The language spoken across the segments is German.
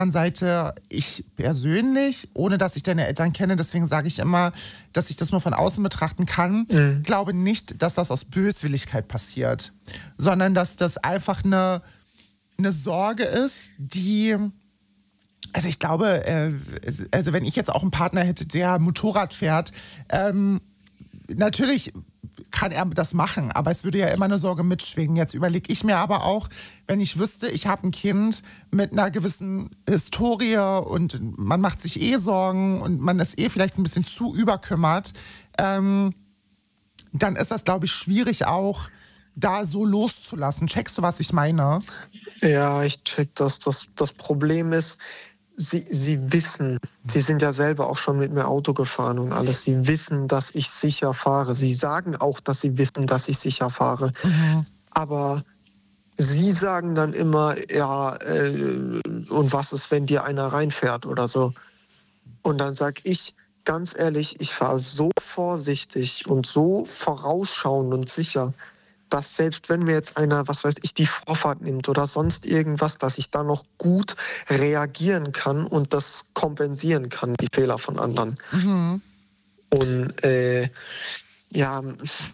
Seite, ich persönlich, ohne dass ich deine Eltern kenne, deswegen sage ich immer, dass ich das nur von außen betrachten kann, glaube nicht, dass das aus Böswilligkeit passiert, sondern dass das einfach eine Sorge ist, die, also ich glaube, also wenn ich jetzt auch einen Partner hätte, der Motorrad fährt, natürlich kann er das machen, aber es würde ja immer eine Sorge mitschwingen. Jetzt überlege ich mir aber auch, wenn ich wüsste, ich habe ein Kind mit einer gewissen Historie und man macht sich Sorgen und man ist vielleicht ein bisschen zu überkümmert, dann ist das, glaube ich, schwierig auch, da so loszulassen. Checkst du, was ich meine? Ja, ich check das. Das Problem ist, Sie wissen, Sie sind ja selber auch schon mit mir Auto gefahren und alles. Sie wissen, dass ich sicher fahre. Sie sagen auch, dass Sie wissen, dass ich sicher fahre. Aber Sie sagen dann immer, ja, und was ist, wenn dir einer reinfährt oder so? Und dann sag ich, ganz ehrlich, ich fahre so vorsichtig und so vorausschauend und sicher, dass selbst wenn mir jetzt einer, was weiß ich, die Vorfahrt nimmt oder sonst irgendwas, dass ich da noch gut reagieren kann und das kompensieren kann, die Fehler von anderen. Und ja,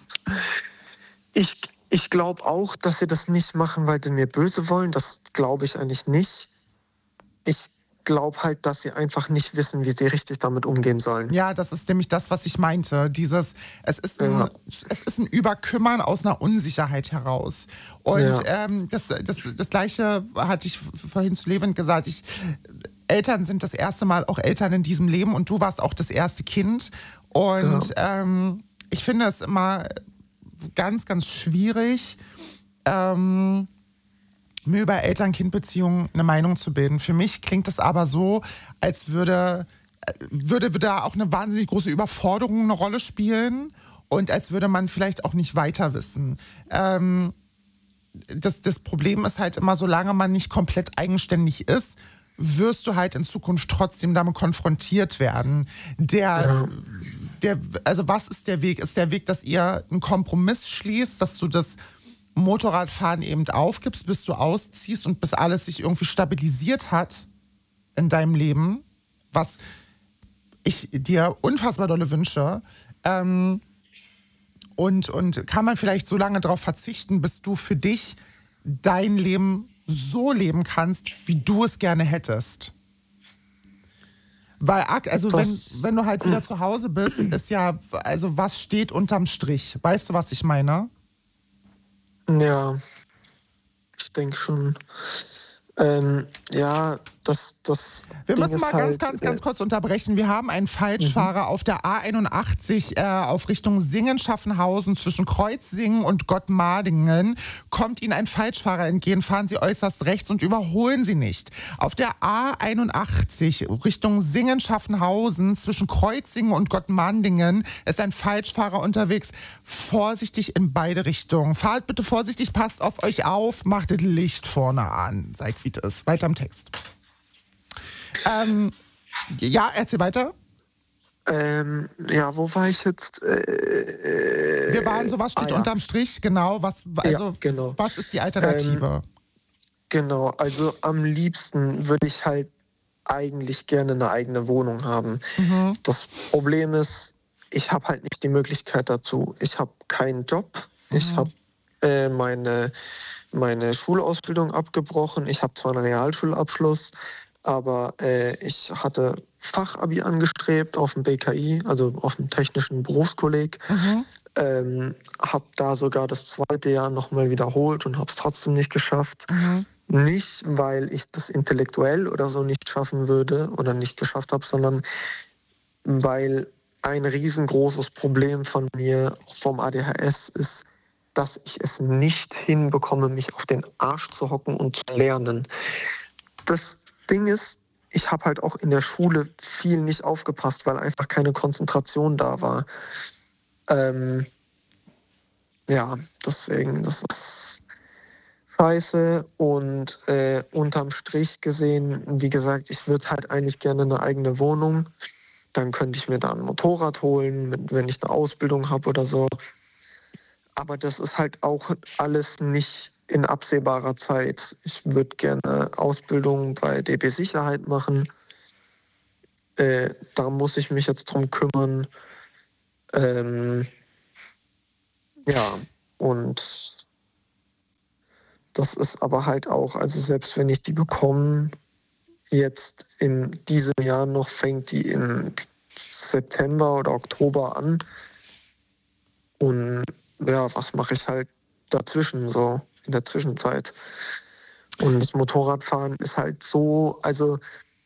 ich glaube auch, dass sie das nicht machen, weil sie mir böse wollen. Das glaube ich eigentlich nicht. Ich glaube halt, dass sie einfach nicht wissen, wie sie richtig damit umgehen sollen. Ja, das ist nämlich das, was ich meinte. Es ist ein Überkümmern aus einer Unsicherheit heraus. Und das Gleiche hatte ich vorhin zu Levent gesagt. Eltern sind das erste Mal auch Eltern in diesem Leben und du warst auch das erste Kind. Und ich finde es immer ganz, ganz schwierig, mir über Eltern-Kind-Beziehungen eine Meinung zu bilden. Für mich klingt es aber so, als würde da auch eine wahnsinnig große Überforderung eine Rolle spielen und als würde man vielleicht auch nicht weiter wissen. Das Problem ist halt immer, solange man nicht komplett eigenständig ist, wirst du halt in Zukunft trotzdem damit konfrontiert werden. Also was ist der Weg? Ist der Weg, dass ihr einen Kompromiss schließt, dass du das Motorradfahren eben aufgibst, bis du ausziehst und bis alles sich irgendwie stabilisiert hat in deinem Leben, was ich dir unfassbar dolle wünsche. Und kann man vielleicht so lange darauf verzichten, bis du für dich dein Leben so leben kannst, wie du es gerne hättest. Weil, also wenn du halt wieder zu Hause bist, ist ja, also was steht unterm Strich? Weißt du, was ich meine? Ja, ich denke schon. Ja, das Wir Ding müssen ist mal halt, ganz kurz unterbrechen. Wir haben einen Falschfahrer auf der A81 auf Richtung Singen-Schaffenhausen zwischen Kreuzsingen und Gottmardingen. Kommt Ihnen ein Falschfahrer entgegen, fahren Sie äußerst rechts und überholen Sie nicht. Auf der A81 Richtung Singen-Schaffenhausen zwischen Kreuzsingen und Gottmardingen ist ein Falschfahrer unterwegs. Vorsichtig in beide Richtungen. Fahrt bitte vorsichtig, passt auf euch auf, macht das Licht vorne an. Seid wie das ist. Weiter im Text. Ja, erzähl weiter. Ja, wo war ich jetzt? Wir waren so, was steht unterm Strich? Genau, genau. Was ist die Alternative? Genau, also am liebsten würde ich halt eigentlich gerne eine eigene Wohnung haben. Das Problem ist, ich habe halt nicht die Möglichkeit dazu. Ich habe keinen Job. Ich habe meine Schulausbildung abgebrochen. Ich habe zwar einen Realschulabschluss, aber ich hatte Fachabi angestrebt auf dem BKI, also auf dem Technischen Berufskolleg. Habe da sogar das zweite Jahr nochmal wiederholt und habe es trotzdem nicht geschafft. Nicht, weil ich das intellektuell oder so nicht schaffen würde oder nicht geschafft habe, sondern weil ein riesengroßes Problem von mir vom ADHS ist, dass ich es nicht hinbekomme, mich auf den Arsch zu hocken und zu lernen. Das Ding ist, ich habe halt auch in der Schule viel nicht aufgepasst, weil einfach keine Konzentration da war. Ja, deswegen, das ist scheiße. Und unterm Strich gesehen, wie gesagt, ich würde halt eigentlich gerne eine eigene Wohnung. Dann könnte ich mir da ein Motorrad holen, wenn ich eine Ausbildung habe oder so. Aber das ist halt auch alles nicht in absehbarer Zeit. Ich würde gerne Ausbildung bei DB Sicherheit machen. Da muss ich mich jetzt drum kümmern. Ja, und das ist aber halt auch, also selbst wenn ich die bekomme, jetzt in diesem Jahr noch, fängt die im September oder Oktober an. Und ja, was mache ich halt dazwischen, so in der Zwischenzeit? Und das Motorradfahren ist halt so, also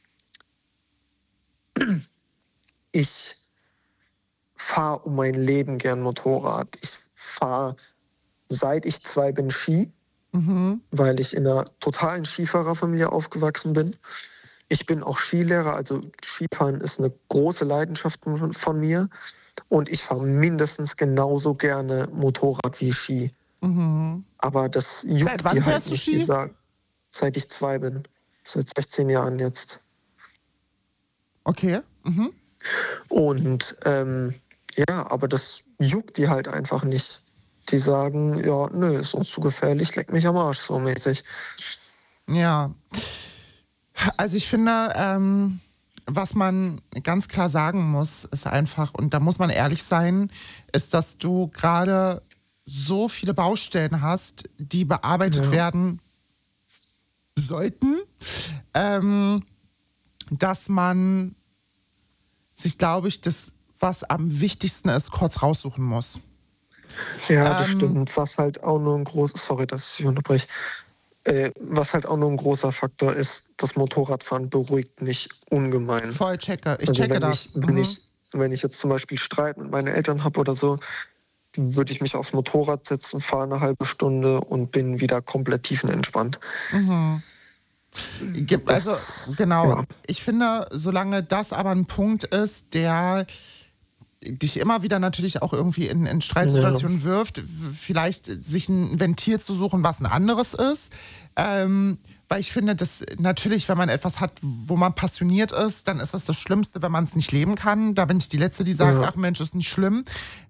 ich fahre um mein Leben gern Motorrad. Ich fahre, seit ich 2 bin, Ski, weil ich in einer totalen Skifahrerfamilie aufgewachsen bin. Ich bin auch Skilehrer, also Skifahren ist eine große Leidenschaft von mir. Und ich fahre mindestens genauso gerne Motorrad wie Ski. Aber das juckt Seit wann die halt fährst du nicht. Ski? Seit ich 2 bin. Seit 16 Jahren jetzt. Okay. Und ja, aber das juckt die halt einfach nicht. Die sagen, ja, nö, ist uns zu gefährlich, leck mich am Arsch, so mäßig. Ja. Also ich finde, was man ganz klar sagen muss, ist einfach, und da muss man ehrlich sein, ist, dass du gerade so viele Baustellen hast, die bearbeitet werden sollten, dass man sich, glaube ich, das, was am wichtigsten ist, kurz raussuchen muss. Ja, das stimmt. Was halt auch nur ein sorry, dass ich unterbreche. Was halt auch nur ein großer Faktor ist, das Motorradfahren beruhigt mich ungemein. Voll checke. Ich Also checke das. Wenn ich jetzt zum Beispiel Streit mit meinen Eltern habe oder so, würde ich mich aufs Motorrad setzen, fahre eine halbe Stunde und bin wieder komplett tiefenentspannt. Also, genau. Ja. Ich finde, solange das aber ein Punkt ist, der dich immer wieder natürlich auch irgendwie in Streitsituationen wirft, vielleicht sich ein Ventil zu suchen, was ein anderes ist. Weil ich finde, dass natürlich, wenn man etwas hat, wo man passioniert ist, dann ist das Schlimmste, wenn man es nicht leben kann. Da bin ich die Letzte, die sagt, ach Mensch, ist nicht schlimm.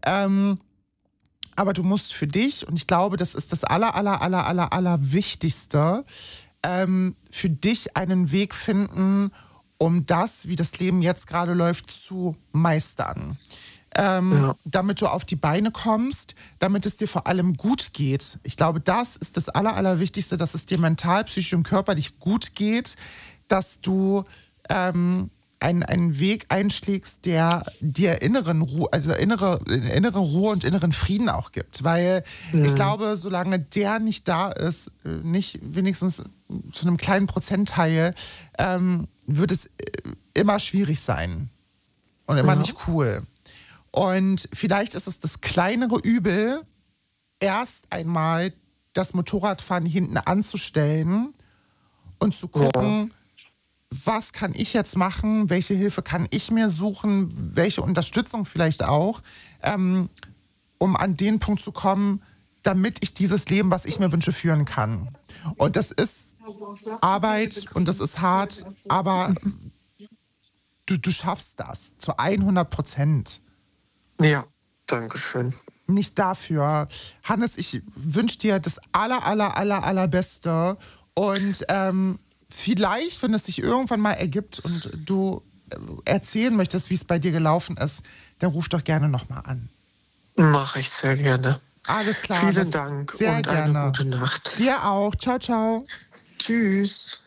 Aber du musst für dich, und ich glaube, das ist das aller Wichtigste, für dich einen Weg finden, um das, wie das Leben jetzt gerade läuft, zu meistern. Damit du auf die Beine kommst, damit es dir vor allem gut geht. Ich glaube, das ist das Allerwichtigste, dass es dir mental, psychisch und körperlich gut geht, dass du einen Weg einschlägst, der dir innere Ruhe und inneren Frieden auch gibt. Weil ich glaube, solange der nicht da ist, nicht wenigstens zu einem kleinen Prozentteil, wird es immer schwierig sein und immer nicht cool. Und vielleicht ist es das kleinere Übel, erst einmal das Motorradfahren hinten anzustellen und zu gucken, was kann ich jetzt machen, welche Hilfe kann ich mir suchen, welche Unterstützung vielleicht auch, um an den Punkt zu kommen, damit ich dieses Leben, was ich mir wünsche, führen kann. Und das ist Arbeit und das ist hart, aber du schaffst das zu 100%. Ja, danke schön. Nicht dafür. Hannes, ich wünsche dir das Allerbeste und vielleicht, wenn es sich irgendwann mal ergibt und du erzählen möchtest, wie es bei dir gelaufen ist, dann ruf doch gerne nochmal an. Mache ich sehr gerne. Alles klar. Vielen Dank sehr und gerne. Eine gute Nacht. Dir auch. Ciao, ciao. Tschüss.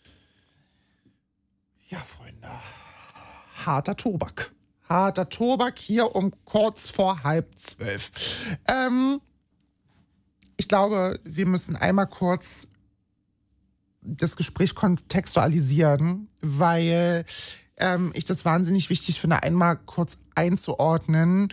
Ja, Freunde. Harter Tobak. Harter Tobak hier um kurz vor 11:30. Ich glaube, wir müssen einmal kurz das Gespräch kontextualisieren, weil ich das wahnsinnig wichtig finde, einmal kurz einzuordnen,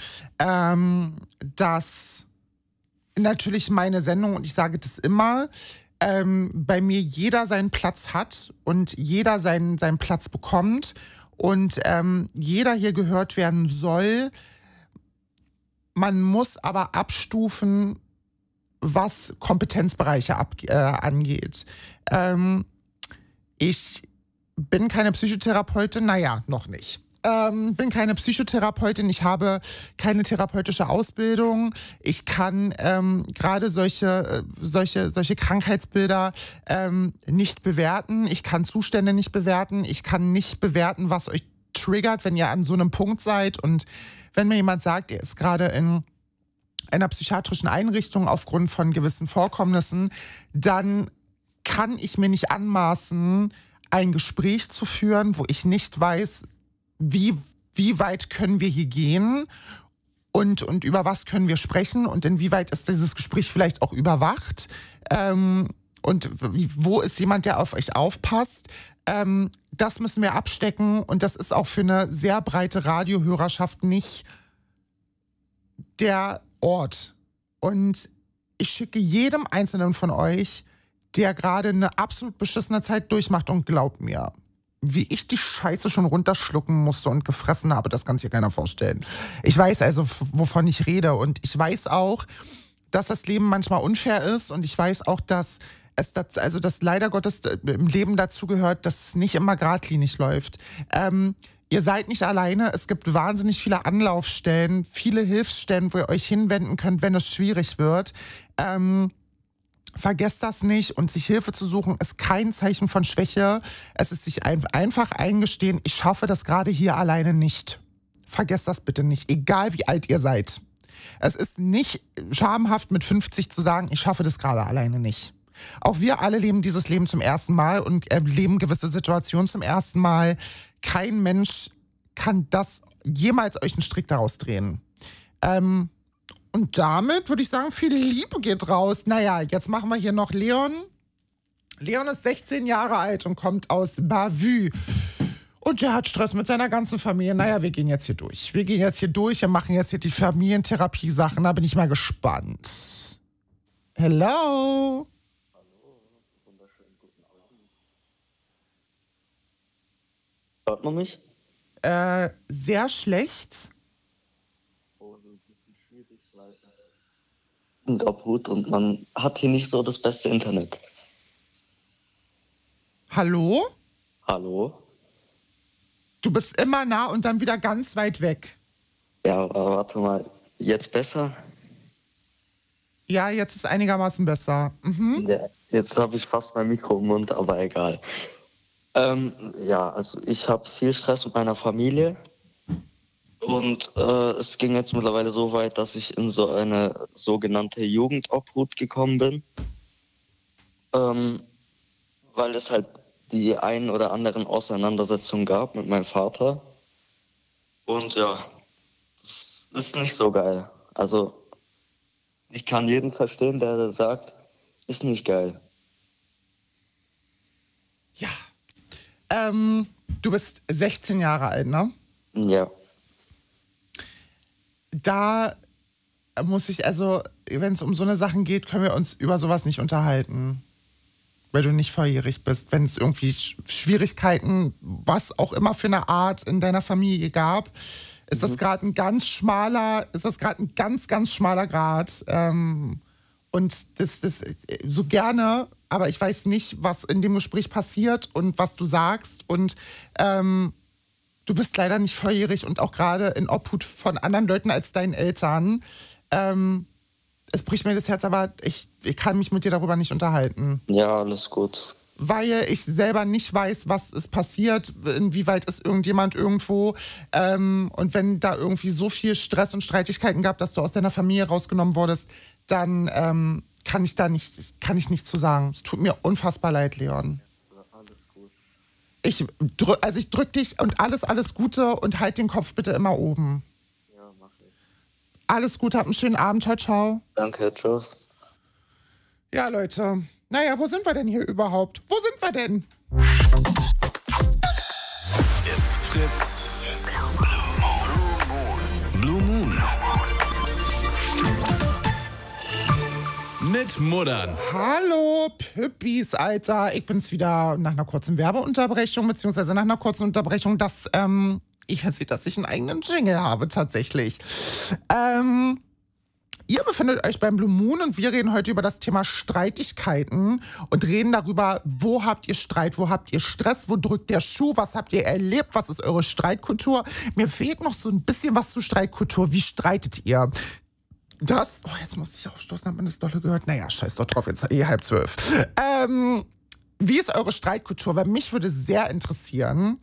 dass natürlich meine Sendung, und ich sage das immer, bei mir jeder seinen Platz hat und jeder seinen Platz bekommt und jeder hier gehört werden soll. Man muss aber abstufen, was Kompetenzbereiche angeht. Ich bin keine Psychotherapeutin, naja, noch nicht. bin keine Psychotherapeutin, ich habe keine therapeutische Ausbildung. Ich kann gerade solche Krankheitsbilder nicht bewerten. Ich kann Zustände nicht bewerten. Ich kann nicht bewerten, was euch triggert, wenn ihr an so einem Punkt seid. Und wenn mir jemand sagt, er ist gerade in einer psychiatrischen Einrichtung aufgrund von gewissen Vorkommnissen, dann kann ich mir nicht anmaßen, ein Gespräch zu führen, wo ich nicht weiß, wie weit können wir hier gehen und über was können wir sprechen und inwieweit ist dieses Gespräch vielleicht auch überwacht und wo ist jemand, der auf euch aufpasst. Das müssen wir abstecken und das ist auch für eine sehr breite Radiohörerschaft nicht der Ort. Und ich schicke jedem Einzelnen von euch, der gerade eine absolut beschissene Zeit durchmacht und glaubt mir, wie ich die Scheiße schon runterschlucken musste und gefressen habe, das kann sich ja keiner vorstellen. Ich weiß also, wovon ich rede und ich weiß auch, dass das Leben manchmal unfair ist und ich weiß auch, dass dass leider Gottes im Leben dazu gehört, dass es nicht immer geradlinig läuft. Ihr seid nicht alleine, es gibt wahnsinnig viele Anlaufstellen, viele Hilfsstellen, wo ihr euch hinwenden könnt, wenn es schwierig wird. Vergesst das nicht und sich Hilfe zu suchen ist kein Zeichen von Schwäche. Es ist sich einfach eingestehen, ich schaffe das gerade hier alleine nicht. Vergesst das bitte nicht, egal wie alt ihr seid. Es ist nicht schamhaft mit 50 zu sagen, ich schaffe das gerade alleine nicht. Auch wir alle leben dieses Leben zum ersten Mal und erleben gewisse Situationen zum ersten Mal. Kein Mensch kann das jemals euch einen Strick daraus drehen. Und damit würde ich sagen, viel Liebe geht raus. Naja, jetzt machen wir hier noch Leon. Leon ist 16 Jahre alt und kommt aus Bavü. Und der hat Stress mit seiner ganzen Familie. Naja, wir gehen jetzt hier durch. Wir machen jetzt hier die Familientherapie-Sachen. Da bin ich mal gespannt. Hello. Hört man mich? Sehr schlecht. Und Obhut und man hat hier nicht so das beste Internet. Hallo? Hallo? Du bist immer nah und dann wieder ganz weit weg. Ja, aber warte mal. Jetzt besser? Ja, jetzt ist einigermaßen besser. Mhm. Ja, jetzt habe ich fast mein Mikro im Mund, aber egal. Ja, also ich habe viel Stress mit meiner Familie. Und es ging jetzt mittlerweile so weit, dass ich in so eine sogenannte Jugendobhut gekommen bin. Weil es halt die ein oder anderen Auseinandersetzungen gab mit meinem Vater. Und ja, das ist nicht so geil. Also ich kann jeden verstehen, der sagt, ist nicht geil. Ja. Du bist 16 Jahre alt, ne? Ja. Da muss ich, also, wenn es um so eine Sachen geht, können wir uns über sowas nicht unterhalten. Weil du nicht volljährig bist. Wenn es irgendwie Schwierigkeiten, was auch immer für eine Art in deiner Familie gab, ist das gerade ein ganz schmaler Grad. Und das so gerne, aber ich weiß nicht, was in dem Gespräch passiert und was du sagst. Und du bist leider nicht volljährig und auch gerade in Obhut von anderen Leuten als deinen Eltern. Es bricht mir das Herz, aber ich kann mich mit dir darüber nicht unterhalten. Ja, alles gut. Weil ich selber nicht weiß, was ist passiert, inwieweit ist irgendjemand irgendwo. Und wenn da irgendwie so viel Stress und Streitigkeiten gab, dass du aus deiner Familie rausgenommen wurdest, dann kann ich nichts zu sagen. Es tut mir unfassbar leid, Leon. Ich drück dich und alles Gute und halt den Kopf bitte immer oben. Ja, mach ich. Alles Gute, habt einen schönen Abend. Ciao, ciao. Danke, tschüss. Ja, Leute. Naja, wo sind wir denn hier überhaupt? Wo sind wir denn? It's Fritz. Blue Moon. Mit Muddern. Hallo, Püppis, Alter. Ich bin's wieder nach einer kurzen Werbeunterbrechung, beziehungsweise nach einer kurzen Unterbrechung, dass ich jetzt sehe, dass ich einen eigenen Jingle habe, tatsächlich. Ihr befindet euch beim Blue Moon und wir reden heute über das Thema Streitigkeiten und reden darüber, wo habt ihr Streit, wo habt ihr Stress, wo drückt der Schuh, was habt ihr erlebt, was ist eure Streitkultur. Mir fehlt noch so ein bisschen was zur Streitkultur. Wie streitet ihr? Jetzt musste ich aufstoßen, hat man das dolle gehört? Naja, scheiß doch drauf, jetzt 11:30. Wie ist eure Streitkultur? Weil mich würde sehr interessieren,